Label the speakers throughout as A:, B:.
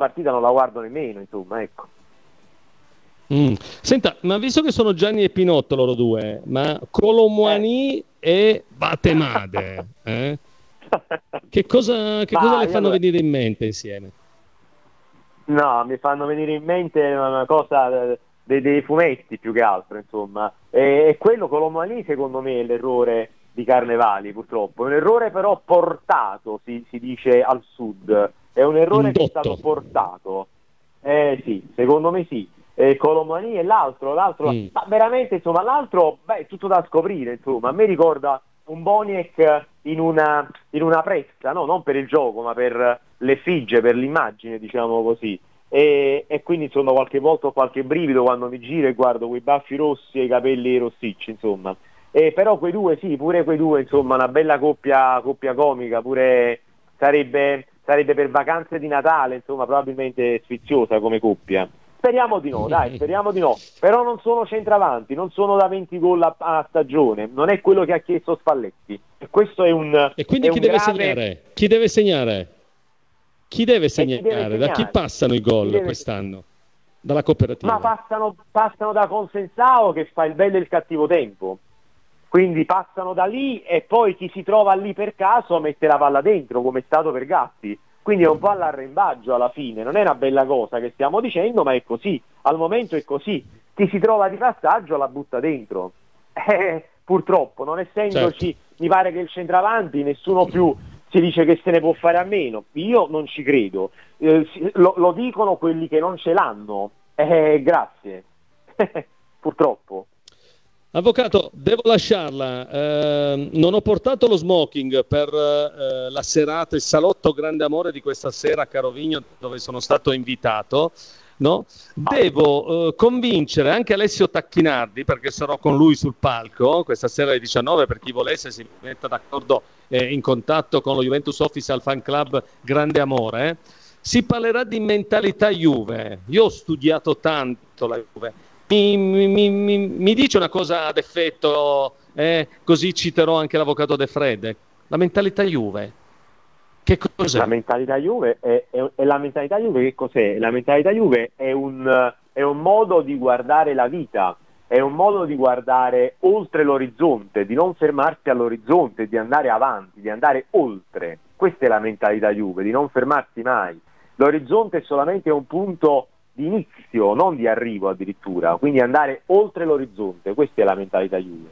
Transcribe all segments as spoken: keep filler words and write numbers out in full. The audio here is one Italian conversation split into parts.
A: partita non la guardo nemmeno, insomma, ecco.
B: Mm. Senta, ma visto che sono Gianni e Pinotto loro due, ma Colomboani eh. e Batemade, eh? che cosa, che cosa le fanno allora... venire in mente insieme?
A: No, mi fanno venire in mente una cosa dei, dei fumetti più che altro, insomma. E, e quello Colomboani secondo me è l'errore di Carnevali, purtroppo. È un errore però portato, si, si dice al sud. È un errore Indotto. Che è stato portato. Eh sì, secondo me sì. E Colomboani e l'altro, l'altro, mm. ma veramente insomma l'altro, beh, è tutto da scoprire, insomma. A me ricorda un Boniek in una, in una pressa, no? Non per il gioco, ma per l'effigie, per l'immagine, diciamo così. E, e quindi insomma qualche volta ho qualche brivido quando mi giro e guardo quei baffi rossi e i capelli rossicci, insomma. E però quei due, sì, pure quei due, insomma, una bella coppia, coppia comica, pure sarebbe, sarebbe per vacanze di Natale, insomma, probabilmente sfiziosa come coppia. Speriamo di no, dai, speriamo di no. Però non sono centravanti, non sono da venti gol a, a stagione, non è quello che ha chiesto Spalletti. E questo è un
B: E quindi
A: è
B: chi
A: un
B: deve
A: grave...
B: segnare? Chi deve segnare? Chi deve segnare?
A: Chi deve segnare?
B: Da chi passano i gol deve... quest'anno? Dalla cooperativa?
A: Ma passano, passano da Consensao che fa il bello e il cattivo tempo. Quindi passano da lì e poi chi si trova lì per caso mette la palla dentro, come è stato per Gatti. Quindi è un po' all'arrembaggio alla fine, non è una bella cosa che stiamo dicendo, ma è così, al momento è così. Chi si trova di passaggio la butta dentro. Eh, purtroppo, non essendoci, certo. Mi pare che il centravanti nessuno più si dice che se ne può fare a meno. Io non ci credo, eh, lo, lo dicono quelli che non ce l'hanno. Eh, grazie, purtroppo.
B: Avvocato, devo lasciarla, eh, non ho portato lo smoking per eh, la serata, il salotto grande amore di questa sera a Carovigno dove sono stato invitato, no? Devo eh, convincere anche Alessio Tacchinardi, perché sarò con lui sul palco questa sera alle diciannove, per chi volesse si metta d'accordo eh, in contatto con lo Juventus Official Fan Club Grande Amore. Eh. Si parlerà di mentalità Juve, io ho studiato tanto la Juve. Mi, mi, mi, mi dice una cosa ad effetto, eh, così citerò anche l'avvocato De Fred, la mentalità Juve, che cos'è?
A: La mentalità Juve è, è, è la mentalità Juve che cos'è? La mentalità Juve è un, è un modo di guardare la vita, è un modo di guardare oltre l'orizzonte, di non fermarsi all'orizzonte, di andare avanti, di andare oltre. Questa è la mentalità Juve, di non fermarsi mai. L'orizzonte è solamente un punto di inizio, non di arrivo addirittura, quindi andare oltre l'orizzonte, questa è la mentalità Juve.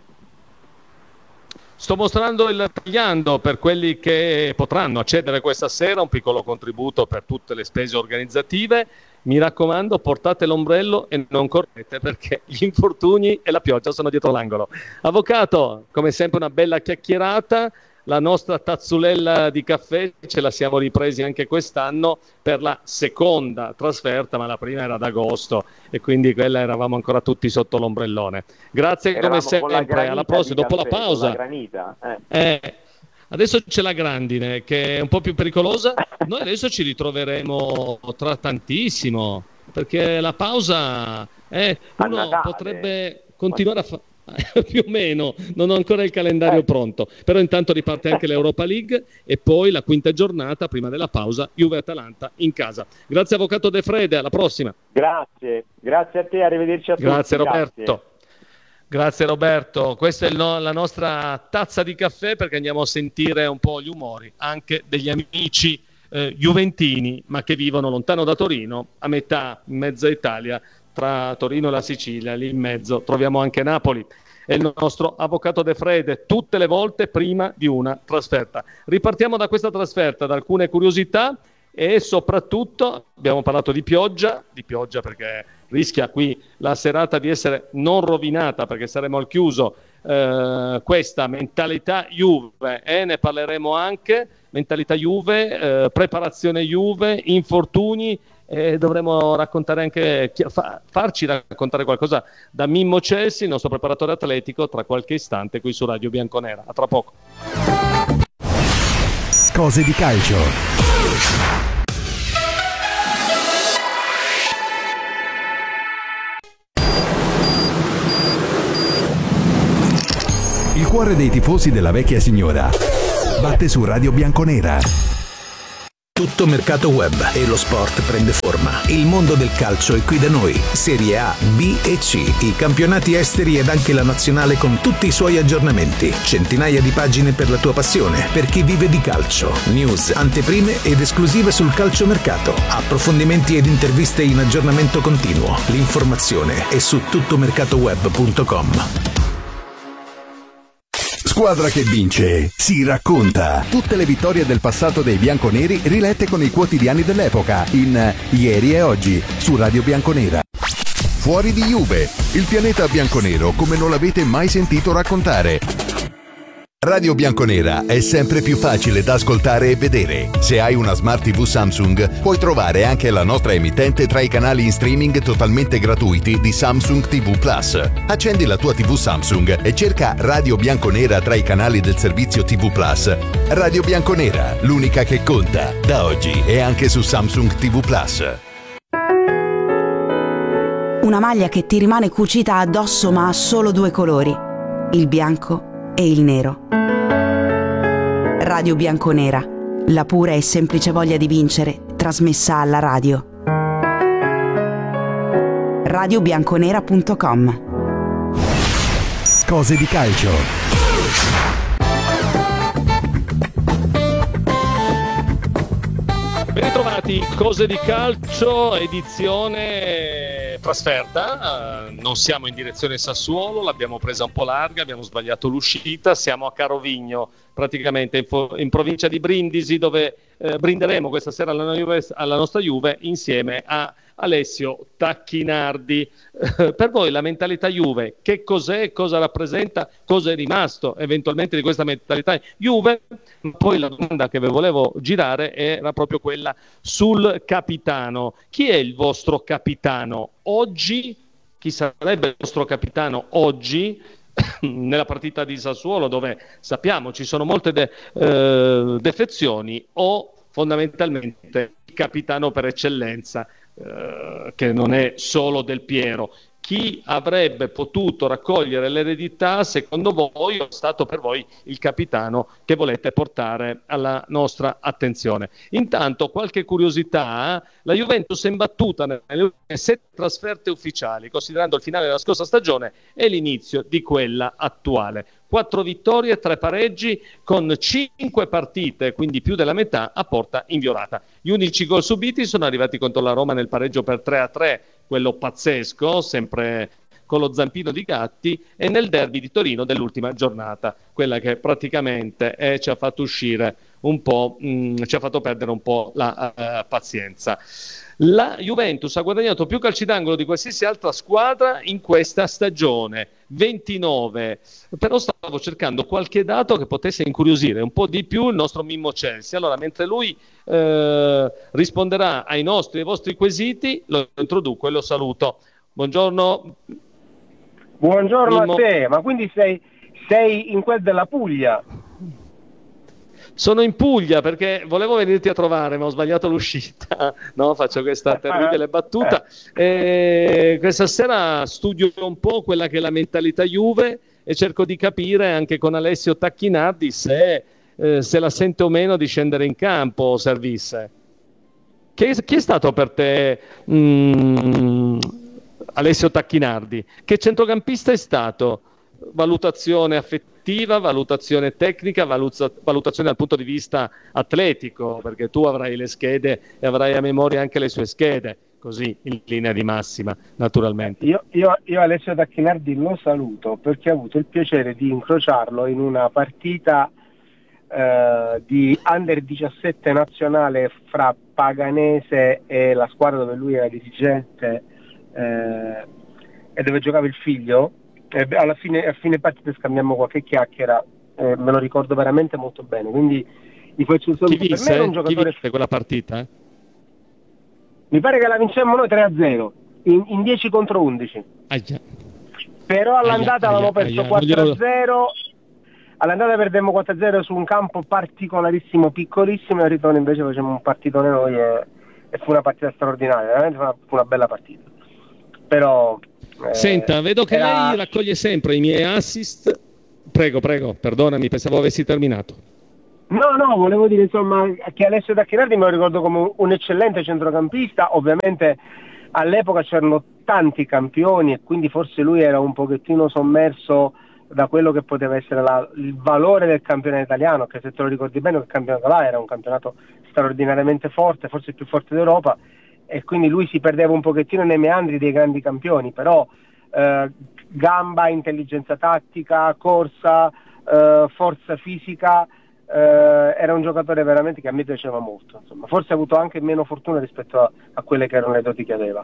B: Sto mostrando il tagliando per quelli che potranno accedere questa sera, un piccolo contributo per tutte le spese organizzative. Mi raccomando, portate l'ombrello e non correte perché gli infortuni e la pioggia sono dietro l'angolo. Avvocato, come sempre una bella chiacchierata. La nostra tazzulella di caffè ce la siamo ripresi anche quest'anno per la seconda trasferta, ma la prima era ad agosto e quindi quella eravamo ancora tutti sotto l'ombrellone. Grazie eravamo come sempre, alla prossima, dopo caffè, la pausa. La granita, eh. Eh, adesso c'è la grandine che è un po' più pericolosa, noi adesso ci ritroveremo tra tantissimo perché la pausa eh, uno potrebbe continuare a fare. Più o meno, non ho ancora il calendario eh. pronto, però intanto riparte anche l'Europa League e poi la quinta giornata prima della pausa Juve-Atalanta in casa. Grazie avvocato De Frede, alla prossima.
A: Grazie, grazie a te, arrivederci a tutti.
B: Grazie Roberto. Grazie, grazie Roberto, questa è il no- la nostra tazza di caffè perché andiamo a sentire un po' gli umori anche degli amici eh, juventini ma che vivono lontano da Torino, a metà, in mezza Italia, tra Torino e la Sicilia, lì in mezzo troviamo anche Napoli. È il nostro avvocato De Frede, tutte le volte prima di una trasferta. Ripartiamo da questa trasferta, da alcune curiosità e soprattutto abbiamo parlato di pioggia, di pioggia perché rischia qui la serata di essere non rovinata perché saremo al chiuso, eh, questa mentalità Juve, eh, ne parleremo anche, mentalità Juve, eh, preparazione Juve, infortuni. E dovremo raccontare anche farci raccontare qualcosa da Mimmo Celsi, il nostro preparatore atletico, tra qualche istante qui su Radio Bianconera. A tra poco.
C: Cose di calcio. Il cuore dei tifosi della vecchia signora batte su Radio Bianconera. Tutto Mercato Web e lo sport prende forma. Il mondo del calcio è qui da noi. Serie A, B e C, i campionati esteri ed anche la nazionale con tutti i suoi aggiornamenti. Centinaia di pagine per la tua passione, per chi vive di calcio. News, anteprime ed esclusive sul calciomercato. Approfondimenti ed interviste in aggiornamento continuo. L'informazione è su tuttomercatoweb punto com.
D: Squadra che vince si racconta. Tutte le vittorie del passato dei bianconeri rilette con i quotidiani dell'epoca in Ieri e Oggi su Radio Bianconera. Fuori di Juve, il pianeta bianconero come non l'avete mai sentito raccontare. Radio Bianconera è sempre più facile da ascoltare e vedere. Se hai una Smart tivù Samsung, puoi trovare anche la nostra emittente tra i canali in streaming totalmente gratuiti di Samsung tivù Plus. Accendi la tua tivù Samsung e cerca Radio Bianconera tra i canali del servizio tivù Plus. Radio Bianconera, l'unica che conta, da oggi e anche su Samsung tivù Plus.
E: Una maglia che ti rimane cucita addosso ma ha solo due colori, il bianco e il nero. Radio Bianconera, la pura e semplice voglia di vincere, trasmessa alla radio. radio bianconera punto com.
D: Cose di calcio.
B: Ben ritrovati, Cose di calcio, edizione trasferta. Uh, non siamo in direzione Sassuolo, l'abbiamo presa un po' larga, abbiamo sbagliato l'uscita, siamo a Carovigno, praticamente in, fo- in provincia di Brindisi, dove eh, brinderemo questa sera alla, Juve, alla nostra Juve insieme a Alessio Tacchinardi. Eh, per voi la mentalità Juve, che cos'è, cosa rappresenta, cosa è rimasto eventualmente di questa mentalità Juve? Poi la domanda che vi volevo girare era proprio quella sul capitano. Chi è il vostro capitano oggi? Chi sarebbe il vostro capitano oggi nella partita di Sassuolo, dove sappiamo ci sono molte de- eh, defezioni, o fondamentalmente il capitano per eccellenza, eh, che non è solo Del Piero? Chi avrebbe potuto raccogliere l'eredità, secondo voi, è stato per voi il capitano che volete portare alla nostra attenzione? Intanto, qualche curiosità: la Juventus è imbattuta nelle sette trasferte ufficiali, considerando il finale della scorsa stagione e l'inizio di quella attuale. Quattro vittorie, tre pareggi, con cinque partite, quindi più della metà, a porta inviolata. Gli unici gol subiti sono arrivati contro la Roma nel pareggio per tre a tre, quello pazzesco, sempre con lo zampino di Gatti, e nel derby di Torino dell'ultima giornata, quella che praticamente eh, ci ha fatto uscire un po', mh, ci ha fatto perdere un po' la uh, pazienza. La Juventus ha guadagnato più calci d'angolo di qualsiasi altra squadra in questa stagione, ventinove, però stavo cercando qualche dato che potesse incuriosire un po' di più il nostro Mimmo Chelsea. Allora, mentre lui eh, risponderà ai nostri e ai vostri quesiti, lo introduco e lo saluto. Buongiorno.
F: Buongiorno
B: Mimmo.
F: A te, ma quindi sei, sei in quel della Puglia?
B: Sono in Puglia perché volevo venirti a trovare, ma ho sbagliato l'uscita. No, faccio questa terribile battuta. E questa sera studio un po' quella che è la mentalità Juve e cerco di capire anche con Alessio Tacchinardi se, eh, se la sente o meno di scendere in campo o servisse. Che, chi è stato per te mh, Alessio Tacchinardi? Che centrocampista è stato? Valutazione affettiva, valutazione tecnica, valuza- valutazione dal punto di vista atletico, perché tu avrai le schede e avrai a memoria anche le sue schede, così in linea di massima, naturalmente.
F: Io, io, io Alessio Tacchinardi lo saluto perché ho avuto il piacere di incrociarlo in una partita eh, di under diciassette nazionale fra Paganese e la squadra dove lui era dirigente eh, e dove giocava il figlio. Eh, alla fine, a fine partita scambiamo qualche chiacchiera, eh, me lo ricordo veramente molto bene, quindi gli faccio un saluto.
B: Chi vinse?
F: Per me era un giocatore...
B: Chi vinse quella partita?
F: Mi pare che la vincemmo noi tre a zero in, in dieci contro undici.
B: Aia.
F: Però all'andata
B: Aia,
F: avevamo
B: aia,
F: perso
B: aia,
F: quattro a zero, all'andata perdemmo quattro a zero su un campo particolarissimo, piccolissimo, e al ritorno invece facciamo un partitone noi e, e fu una partita straordinaria, veramente fu una, fu una bella partita. Però Eh,
B: Senta, vedo che
F: era...
B: lei raccoglie sempre i miei assist. Prego, prego, perdonami, pensavo avessi terminato.
F: No, no, volevo dire insomma che Alessio Tacchinardi me lo ricordo come un eccellente centrocampista, ovviamente all'epoca c'erano tanti campioni e quindi forse lui era un pochettino sommerso da quello che poteva essere la, il valore del campionato italiano, che se te lo ricordi bene il campionato là era un campionato straordinariamente forte, forse il più forte d'Europa, e quindi lui si perdeva un pochettino nei meandri dei grandi campioni, però eh, gamba, intelligenza tattica, corsa, eh, forza fisica, eh, era un giocatore veramente che a me piaceva molto, insomma. Forse ha avuto anche meno fortuna rispetto a, a quelle che erano le doti che aveva.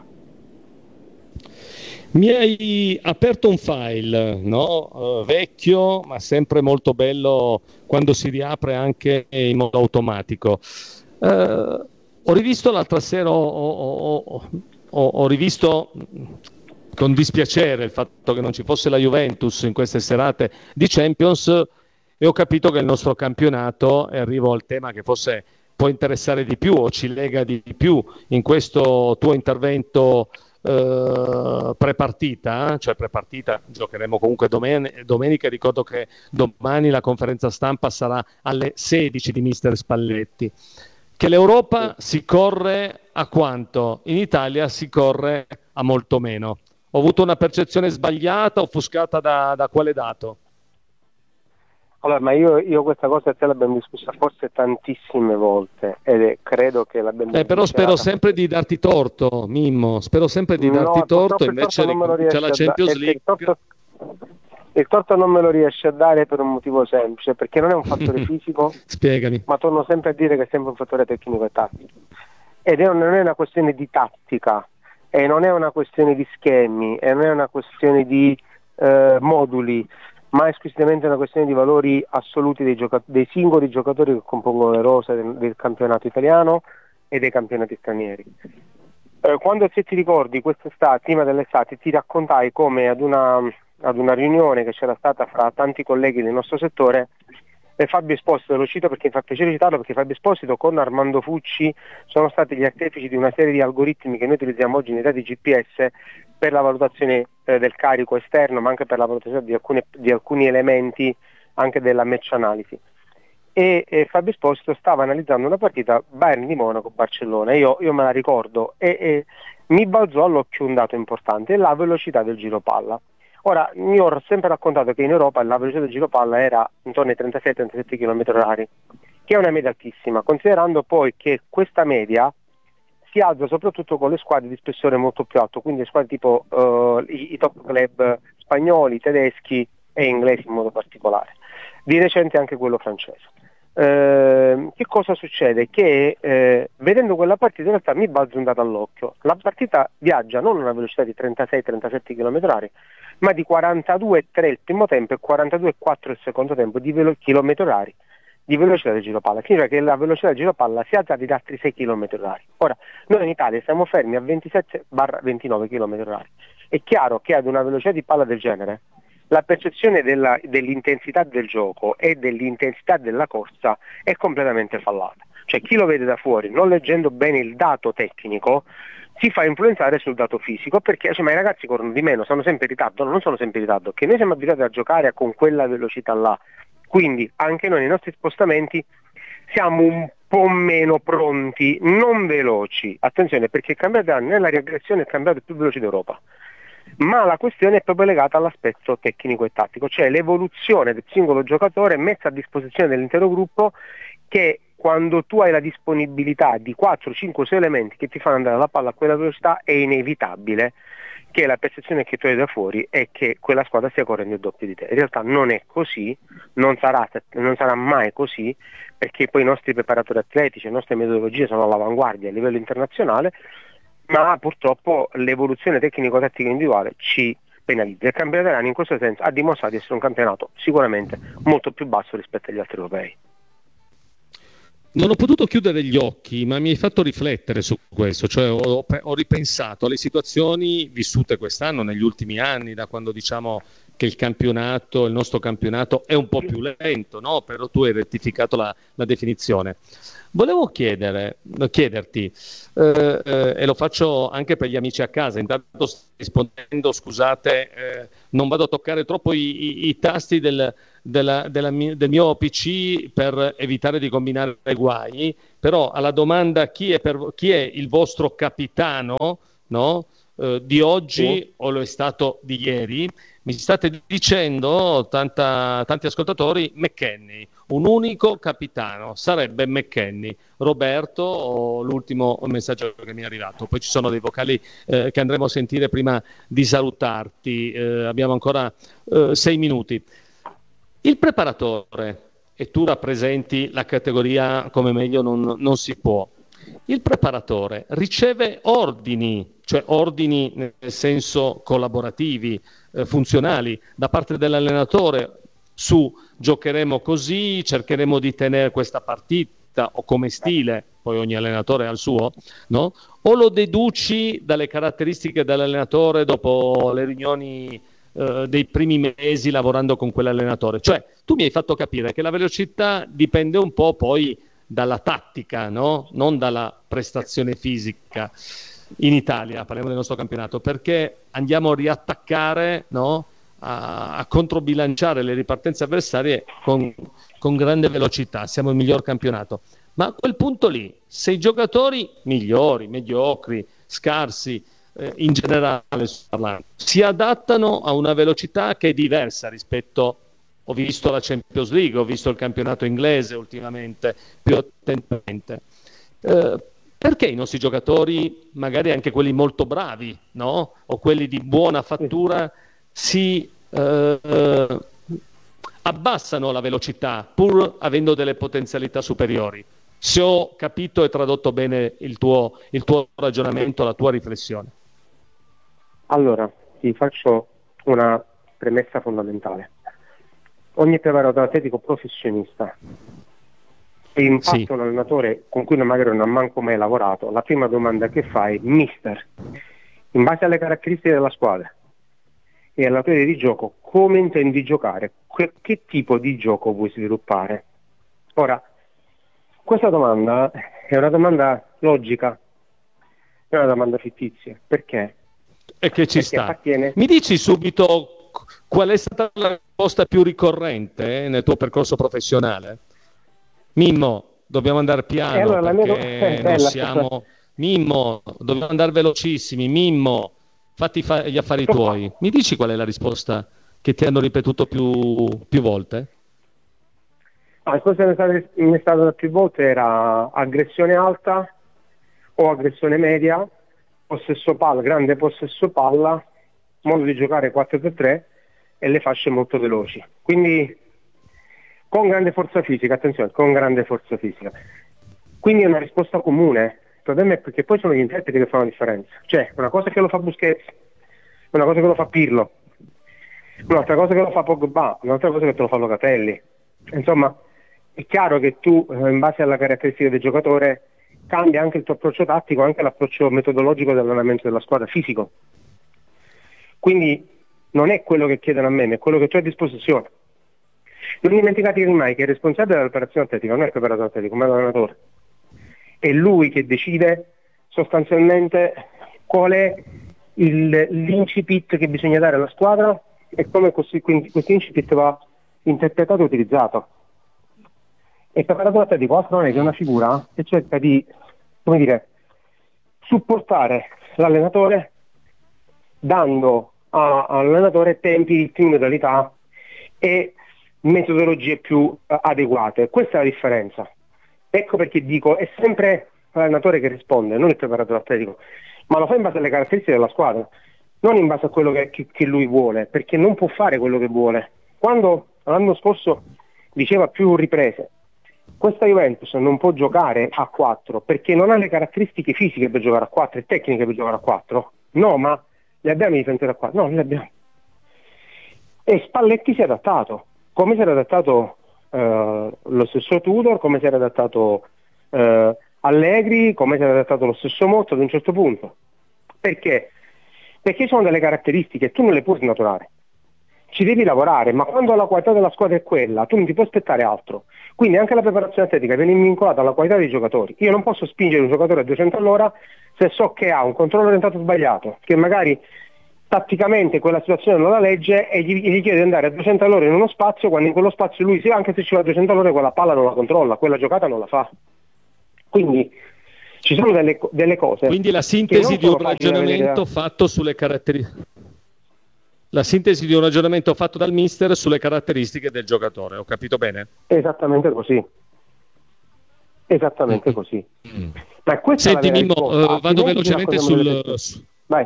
B: Mi hai aperto un file, no? uh, vecchio, ma sempre molto bello quando si riapre anche in modo automatico. Uh, ho rivisto l'altra sera, ho, ho, ho, ho, ho rivisto con dispiacere il fatto che non ci fosse la Juventus in queste serate di Champions e ho capito che il nostro campionato, e arrivo al tema che forse può interessare di più o ci lega di più in questo tuo intervento Uh, prepartita, cioè prepartita, giocheremo comunque domen- domenica. Ricordo che domani la conferenza stampa sarà alle sedici di mister Spalletti. Che l'Europa si corre a quanto? In Italia si corre a molto meno. Ho avuto una percezione sbagliata, offuscata da, da quale dato?
F: Allora, ma io, io questa cosa te l'abbiamo discussa forse tantissime volte ed è, credo che l'abbiamo
B: eh, però spero sempre di darti torto, Mimmo, spero sempre di darti
F: no,
B: torto, invece c'è la Champions da- League.
F: Il torto, il torto non me lo riesce a dare per un motivo semplice, perché non è un fattore fisico.
B: Spiegami.
F: Ma torno sempre a dire che è sempre un fattore tecnico e tattico. Ed è, non è una questione di tattica, e non è una questione di schemi, e non è una questione di eh, moduli, ma è esclusivamente una questione di valori assoluti dei, gioca- dei singoli giocatori che compongono le rose del, del campionato italiano e dei campionati stranieri. Eh, quando se ti ricordi quest'estate, prima dell'estate, ti raccontai come ad una, ad una riunione che c'era stata fra tanti colleghi del nostro settore, e Fabio Esposito, lo cito perché mi fa piacere citarlo, perché Fabio Esposito con Armando Fucci sono stati gli artefici di una serie di algoritmi che noi utilizziamo oggi nei dati G P S per la valutazione eh, del carico esterno, ma anche per la valutazione di alcuni, di alcuni elementi anche della match analisi. E, e Fabio Esposito stava analizzando una partita Bayern di Monaco-Barcellona, io, io me la ricordo, e, e mi balzò all'occhio un dato importante, la velocità del giro palla. Ora, io ho sempre raccontato che in Europa la velocità del giro palla era intorno ai trentasei trentasette chilometri orari, che è una media altissima, considerando poi che questa media si alza soprattutto con le squadre di spessore molto più alto, quindi le squadre tipo uh, i, i top club spagnoli, tedeschi e inglesi in modo particolare. Di recente anche quello francese. Uh, che cosa succede? Che eh, vedendo quella partita in realtà mi balzo un dato all'occhio. La partita viaggia non a una velocità di trentasei trentasette chilometri orari, ma di quarantadue virgola tre il primo tempo e quarantadue virgola quattro il secondo tempo di velo- chilometri orari di velocità del giro palla. Significa che la velocità del giro palla si alza di altri sei chilometri orari. Ora, noi in Italia siamo fermi a ventisette ventinove chilometri orari. È chiaro che ad una velocità di palla del genere la percezione della, dell'intensità del gioco e dell'intensità della corsa è completamente fallata. Cioè chi lo vede da fuori, non leggendo bene il dato tecnico, si fa influenzare sul dato fisico, perché cioè, ma i ragazzi corrono di meno, sono sempre in ritardo. No, non sono sempre in ritardo, che noi siamo abituati a giocare con quella velocità là, quindi anche noi nei nostri spostamenti siamo un po' meno pronti, non veloci, attenzione, perché il campionato nella riaggressione è il campionato più veloce d'Europa, ma la questione è proprio legata all'aspetto tecnico e tattico, cioè l'evoluzione del singolo giocatore messa a disposizione dell'intero gruppo, che quando tu hai la disponibilità di quattro, cinque, sei elementi che ti fanno andare la palla a quella velocità, è inevitabile che la percezione che tu hai da fuori è che quella squadra stia correndo il doppio di te. In realtà non è così, non sarà, non sarà mai così, perché poi i nostri preparatori atletici, le nostre metodologie sono all'avanguardia a livello internazionale, ma purtroppo l'evoluzione tecnico-tattica individuale ci penalizza. Il campionato italiano in questo senso ha dimostrato di essere un campionato sicuramente molto più basso rispetto agli altri europei.
B: Non ho potuto chiudere gli occhi, ma mi hai fatto riflettere su questo, cioè ho, ho ripensato alle situazioni vissute quest'anno, negli ultimi anni, da quando diciamo che il campionato, il nostro campionato è un po' più lento, no? Però tu hai rettificato la, la definizione. Volevo chiedere, chiederti, eh, eh, e lo faccio anche per gli amici a casa, intanto sto rispondendo, scusate, eh, non vado a toccare troppo i, i, i tasti del, della, della, del mio P C per evitare di combinare guai, però alla domanda chi è, per, chi è il vostro capitano, no? eh, di oggi sì. o lo è stato di ieri, mi state dicendo tanta, tanti ascoltatori McKennie, un unico capitano sarebbe McKennie. Roberto, o l'ultimo messaggio che mi è arrivato, poi ci sono dei vocali eh, che andremo a sentire prima di salutarti, eh, abbiamo ancora eh, sei minuti. Il preparatore, e tu rappresenti la categoria come meglio non, non si può, il preparatore riceve ordini, cioè ordini nel senso collaborativi, eh, funzionali, da parte dell'allenatore su giocheremo così, cercheremo di tenere questa partita o come stile, poi ogni allenatore ha il suo, no? O lo deduci dalle caratteristiche dell'allenatore dopo le riunioni eh, dei primi mesi lavorando con quell'allenatore? Cioè, tu mi hai fatto capire che la velocità dipende un po' poi dalla tattica, no? Non dalla prestazione fisica. In Italia, parliamo del nostro campionato, perché andiamo a riattaccare, no? a, a controbilanciare le ripartenze avversarie con, con grande velocità, siamo il miglior campionato. Ma a quel punto lì, se i giocatori migliori, mediocri, scarsi, eh, in generale parlando, si adattano a una velocità che è diversa rispetto, ho visto la Champions League, ho visto il campionato inglese ultimamente, più attentamente, eh, perché i nostri giocatori, magari anche quelli molto bravi, no? O quelli di buona fattura, si eh, eh, abbassano la velocità pur avendo delle potenzialità superiori? Se ho capito e tradotto bene il tuo, il tuo ragionamento, la tua riflessione.
F: Allora, ti faccio una premessa fondamentale. Ogni preparatore atletico professionista e infatti sì. un allenatore con cui magari non ha manco mai lavorato, la prima domanda che fa è: mister, in base alle caratteristiche della squadra e alla teoria di gioco, come intendi giocare? Que- che tipo di gioco vuoi sviluppare? Ora, questa domanda è una domanda logica, è una domanda fittizia. Perché?
B: E che ci
F: Perché
B: sta.
F: appartiene...
B: Mi dici subito qual è stata la risposta più ricorrente eh, nel tuo percorso professionale? Mimmo, dobbiamo andare piano
F: eh, allora,
B: perché non siamo... Mimmo, dobbiamo andare velocissimi. Mimmo, fatti fa- gli affari tuoi. Mi dici qual è la risposta che ti hanno ripetuto più, più volte?
F: La risposta che mi è stata più volte era aggressione alta o aggressione media, possesso palla, grande possesso palla, modo di giocare quattro tre tre e le fasce molto veloci. Quindi con grande forza fisica, attenzione, con grande forza fisica. Quindi è una risposta comune. Il problema è perché poi sono gli interpreti che fanno la differenza. Cioè, una cosa che lo fa Busquets, una cosa che lo fa Pirlo, un'altra cosa che lo fa Pogba, un'altra cosa che te lo fa Locatelli. Insomma, è chiaro che tu, in base alla caratteristica del giocatore, cambia anche il tuo approccio tattico, anche l'approccio metodologico dell'allenamento della squadra, fisico. Quindi non è quello che chiedono a me, ma è quello che tu hai a disposizione. Non dimenticatevi mai che il responsabile dell'operazione atletica non è il preparatore atletico, ma l'allenatore. È lui che decide sostanzialmente qual è il, l'incipit che bisogna dare alla squadra e come questo incipit va interpretato e utilizzato. E il preparatore atletico altro non è che una figura che cerca di, come dire, supportare l'allenatore dando a, all'allenatore tempi, ritmi, modalità e metodologie più uh, adeguate. Questa è la differenza. Ecco perché dico, è sempre l'allenatore che risponde, non il preparatore atletico, ma lo fa in base alle caratteristiche della squadra, non in base a quello che, che, che lui vuole, perché non può fare quello che vuole. Quando l'anno scorso diceva più riprese, questa Juventus non può giocare a quattro perché non ha le caratteristiche fisiche per giocare a quattro e tecniche per giocare a quattro. No, ma le abbiamo i difensori a quattro? No, le abbiamo. E Spalletti si è adattato, come si era adattato eh, lo stesso Tudor, come si era adattato eh, Allegri, come si era adattato lo stesso Motta ad un certo punto. Perché? Perché sono delle caratteristiche, tu non le puoi snaturare. Ci devi lavorare, ma quando la qualità della squadra è quella, tu non ti puoi aspettare altro. Quindi anche la preparazione atletica viene vincolata alla qualità dei giocatori. Io non posso spingere un giocatore a duecento all'ora se so che ha un controllo orientato sbagliato, che magari tatticamente quella situazione non la legge e gli, gli chiede di andare a duecento all'ora in uno spazio, quando in quello spazio lui, sì, anche se ci va a duecento all'ora, quella palla non la controlla, quella giocata non la fa. Quindi ci sono delle, delle cose.
B: Quindi la sintesi di un ragionamento fatto sulle caratteristiche. La sintesi di un ragionamento fatto dal mister sulle caratteristiche del giocatore, ho capito bene?
F: Esattamente così. Esattamente mm. così. Mm. Ma questa
B: Senti Mimmo, uh, vado velocemente sul...
F: Vai.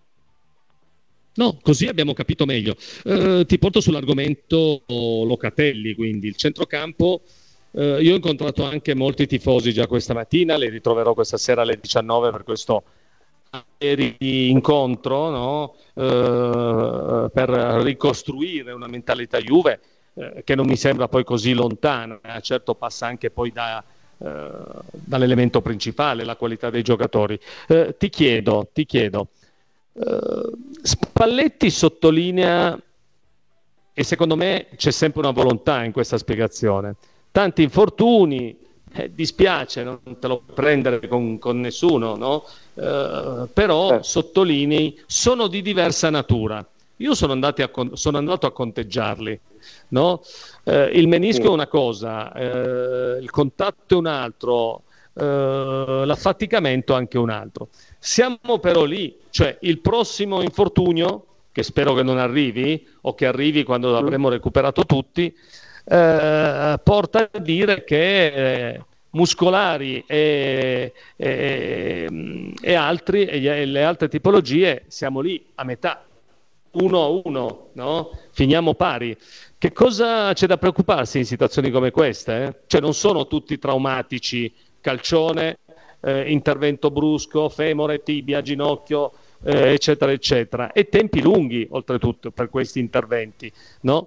B: No, così abbiamo capito meglio. Uh, ti porto sull'argomento Locatelli, quindi il centrocampo. Uh, io ho incontrato anche molti tifosi già questa mattina, li ritroverò questa sera alle diciannove per questo incontro, no? Uh, per ricostruire una mentalità Juve uh, che non mi sembra poi così lontana, eh? Certo passa anche poi da, uh, dall'elemento principale, la qualità dei giocatori. Uh, ti chiedo, ti chiedo, uh, Spalletti sottolinea, e secondo me c'è sempre una volontà in questa spiegazione, tanti infortuni, eh, dispiace, non te lo prendere con, con nessuno, no? Uh, però eh. sottolinei, sono di diversa natura. Io sono, andati a con- sono andato a conteggiarli, no? Uh, il menisco sì. è una cosa, uh, il contatto è un altro, uh, l'affaticamento anche un altro. Siamo però lì, cioè il prossimo infortunio, che spero che non arrivi, o che arrivi quando avremo recuperato tutti, Eh, porta a dire che eh, muscolari e, e, e altri e le altre tipologie siamo lì a metà, uno a uno, no? Finiamo pari. Che cosa c'è da preoccuparsi in situazioni come queste? Eh? Cioè non sono tutti traumatici, calcione, eh, intervento brusco, femore, tibia, ginocchio, eh, eccetera eccetera, e tempi lunghi oltretutto per questi interventi, no?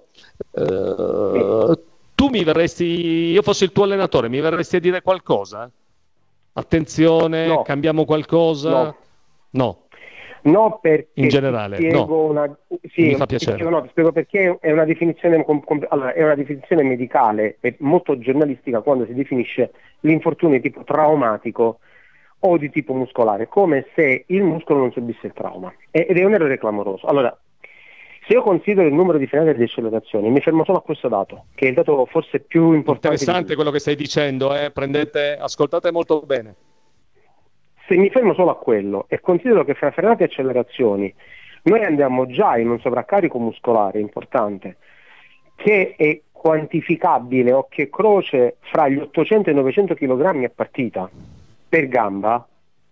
B: Uh, tu mi verresti, io fossi il tuo allenatore, mi verresti a dire qualcosa? Attenzione, no. Cambiamo qualcosa?
F: No.
B: No.
F: No, perché
B: in generale,
F: spiego
B: no.
F: Una, sì,
B: mi fa piacere.
F: Spiego, no, ti spiego perché è una definizione com, com, allora, è una definizione medicale e molto giornalistica quando si definisce l'infortunio di tipo traumatico o di tipo muscolare, come se il muscolo non subisse il trauma, ed è un errore clamoroso. Allora, se io considero il numero di frenate e di accelerazioni, mi fermo solo a questo dato, che è il dato forse più importante.
B: Interessante quello che stai dicendo, eh? Prendete, ascoltate molto bene.
F: Se mi fermo solo a quello e considero che fra frenate e accelerazioni noi andiamo già in un sovraccarico muscolare importante, che è quantificabile occhio e croce fra gli ottocento e i novecento chilogrammi a partita per gamba,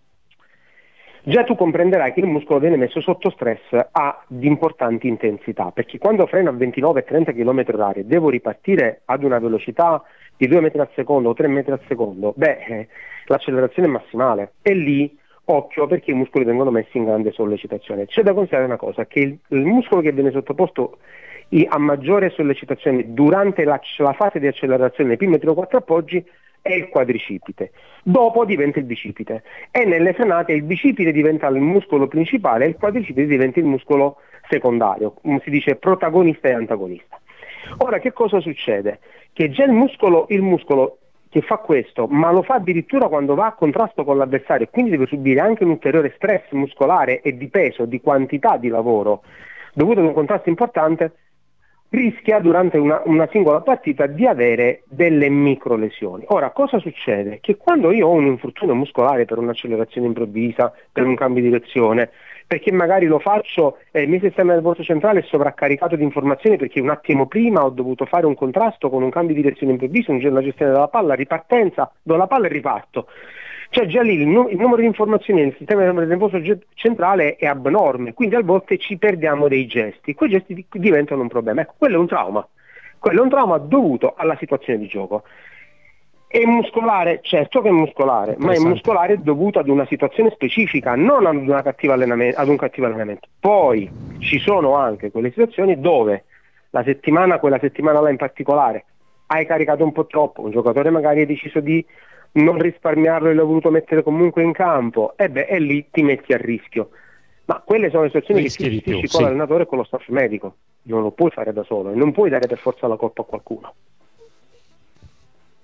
F: già tu comprenderai che il muscolo viene messo sotto stress a di importanti intensità, perché quando freno a ventinove e trenta chilometri orari devo ripartire ad una velocità di due metri al secondo o tre metri al secondo, beh, eh, l'accelerazione è massimale, e lì occhio, perché i muscoli vengono messi in grande sollecitazione. C'è da considerare una cosa, che il, il muscolo che viene sottoposto i, a maggiore sollecitazione durante la, la fase di accelerazione nei primi tre o quattro appoggi è il quadricipite, dopo diventa il bicipite, e nelle frenate il bicipite diventa il muscolo principale e il quadricipite diventa il muscolo secondario, come si dice protagonista e antagonista. Ora che cosa succede? Che già il muscolo, il muscolo che fa questo, ma lo fa addirittura quando va a contrasto con l'avversario, e quindi deve subire anche un ulteriore stress muscolare e di peso, di quantità di lavoro dovuto ad un contrasto importante, rischia durante una, una singola partita di avere delle micro lesioni. Ora, cosa succede? Che quando io ho un infortunio muscolare per un'accelerazione improvvisa, per un cambio di direzione, perché magari lo faccio e il mio sistema nervoso centrale è sovraccaricato di informazioni perché un attimo prima ho dovuto fare un contrasto con un cambio di direzione improvviso, una gestione della palla, ripartenza, do la palla e riparto. Cioè già lì il, nu- il numero di informazioni nel sistema nervoso centrale è abnorme, quindi a volte ci perdiamo dei gesti, quei gesti di- diventano un problema. Ecco, quello è un trauma, quello è un trauma dovuto alla situazione di gioco. È muscolare, certo che è muscolare, ma è muscolare dovuto ad una situazione specifica, non ad, una cattiva allenamento, ad un cattivo allenamento. Poi ci sono anche quelle situazioni dove la settimana, quella settimana là in particolare, hai caricato un po' troppo, un giocatore magari ha deciso di non risparmiarlo e l'ho voluto mettere comunque in campo, e beh, e lì ti metti a rischio. Ma quelle sono le situazioni Rischi che si gestisci con sì. l'allenatore e con lo staff medico, non lo puoi fare da solo e non puoi dare per forza la colpa a qualcuno.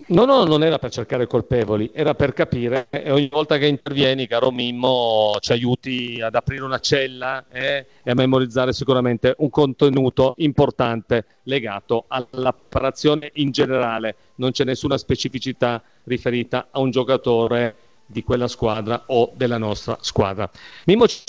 B: No, no, non era per cercare colpevoli, era per capire, e ogni volta che intervieni, caro Mimmo, ci aiuti ad aprire una cella eh, e a memorizzare sicuramente un contenuto importante legato alla preparazione in generale. Non c'è nessuna specificità riferita a un giocatore di quella squadra o della nostra squadra. Mimmo,